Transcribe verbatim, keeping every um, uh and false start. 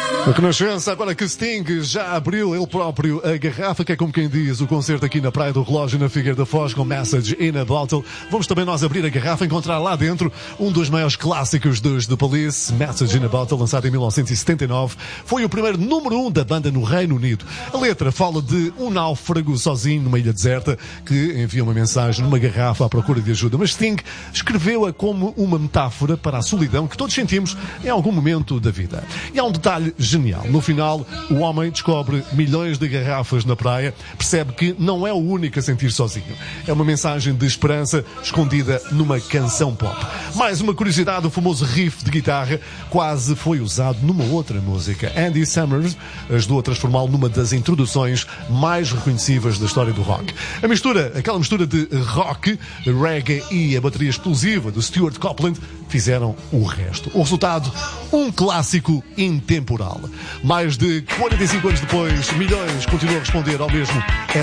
A Renascença, agora que Sting já abriu ele próprio a garrafa, que é como quem diz o concerto aqui na Praia do Relógio, na Figueira da Foz, com Message in a Bottle. Vamos também nós abrir a garrafa e encontrar lá dentro um dos maiores clássicos dos The Police, Message in a Bottle, lançado em mil novecentos e setenta e nove. Foi o primeiro número um da banda no Reino Unido. A letra fala de um náufrago sozinho numa ilha deserta que envia uma mensagem numa garrafa à procura de ajuda. Mas Sting escreveu-a como uma metáfora para a solidão que todos sentimos em algum momento da vida. E há um detalhe genial. No final, o homem descobre milhões de garrafas na praia, percebe que não é o único a sentir sozinho. É uma mensagem de esperança escondida numa canção pop. Mais uma curiosidade, o famoso riff de guitarra quase foi usado numa outra música. Andy Summers ajudou a transformá-lo numa das introduções mais reconhecíveis da história do rock. A mistura, aquela mistura de rock, reggae e a bateria explosiva do Stuart Copeland fizeram o resto. O resultado, um clássico intemporal. Mais de quarenta e cinco anos depois, milhões continuam a responder ao mesmo